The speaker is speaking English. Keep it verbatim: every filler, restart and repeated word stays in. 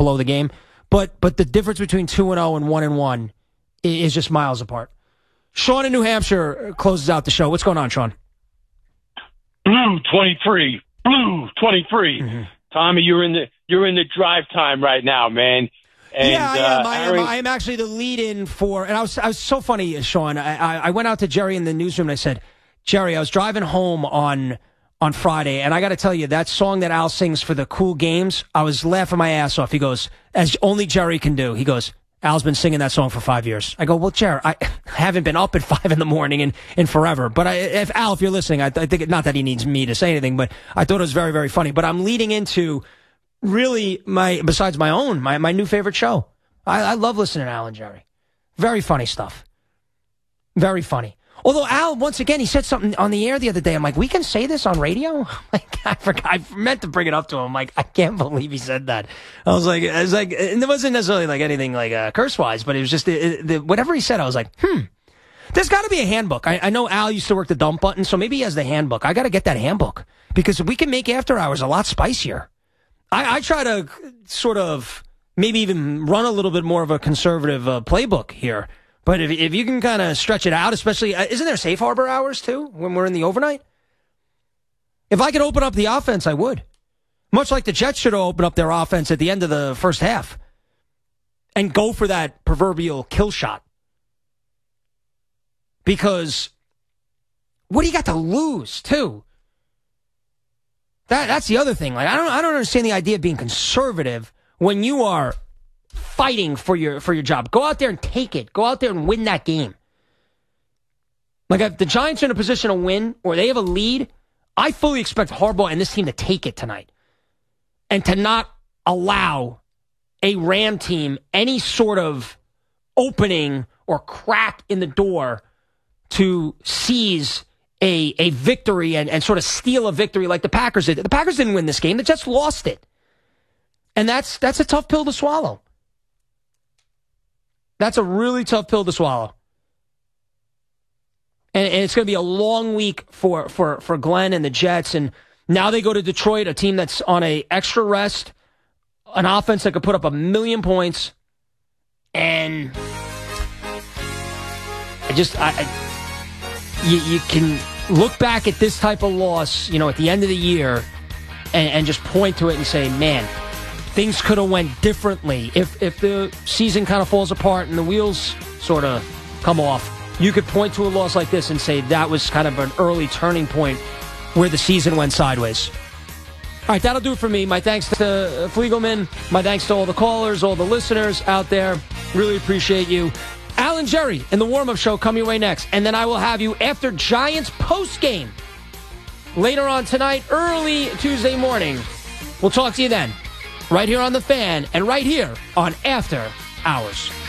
below the game. But but the difference between two and oh and one and one is just miles apart. Sean in New Hampshire closes out the show. What's going on, Sean? Blue twenty-three. Blue twenty-three. Mm-hmm. Tommy, you're in the you're in the drive time right now, man. And, yeah, I am. Uh, I am. I am actually the lead-in for, and I was I was so funny, Sean. I, I, I went out to Jerry in the newsroom and I said, Jerry, I was driving home on on Friday, and I got to tell you, that song that Al sings for the Cool Games, I was laughing my ass off. He goes, as only Jerry can do. He goes, Al's been singing that song for five years. I go, well, Jerry, I haven't been up at five in the morning in, in forever. But I, if Al, if you're listening, I, I think, it, not that he needs me to say anything, but I thought it was very, very funny. But I'm leading into really my, besides my own, my, my new favorite show. I, I love listening to Al and Jerry. Very funny stuff. Very funny. Although Al, once again, he said something on the air the other day. I'm like, we can say this on radio? Like, I forgot. I meant to bring it up to him. Like, I can't believe he said that. I was like, I was like, and it wasn't necessarily like anything like uh, curse wise, but it was just the, the, whatever he said. I was like, hmm, there's got to be a handbook. I, I know Al used to work the dump button, so maybe he has the handbook. I got to get that handbook because we can make after hours a lot spicier. I, I try to sort of maybe even run a little bit more of a conservative uh, playbook here. But if if you can kind of stretch it out, especially, uh, isn't there safe harbor hours too when we're in the overnight? If I could open up the offense, I would. Much like the Jets should have opened up their offense at the end of the first half and go for that proverbial kill shot. Because what do you got to lose too? That that's the other thing. Like I don't I don't understand the idea of being conservative when you are fighting for your for your job. Go out there and take it. Go out there and win that game. Like if the Giants are in a position to win or they have a lead, I fully expect Harbaugh and this team to take it tonight and to not allow a Ram team any sort of opening or crack in the door to seize a a victory and, and sort of steal a victory like the Packers did. The Packers didn't win this game. The Jets lost it. And that's that's a tough pill to swallow. That's a really tough pill to swallow. And, and it's going to be a long week for, for, for Glenn and the Jets. And now they go to Detroit, a team that's on a extra rest, an offense that could put up a million points. And I just, I, I you, you can look back at this type of loss, you know, at the end of the year and, and just point to it and say, man, things could have went differently. If if the season kind of falls apart and the wheels sort of come off, you could point to a loss like this and say that was kind of an early turning point where the season went sideways. All right, that'll do it for me. My thanks to Fliegelman. My thanks to all the callers, all the listeners out there. Really appreciate you. Al and Jerry in the warm-up show come your way next. And then I will have you after Giants postgame later on tonight, early Tuesday morning. We'll talk to you then. Right here on The Fan and right here on After Hours.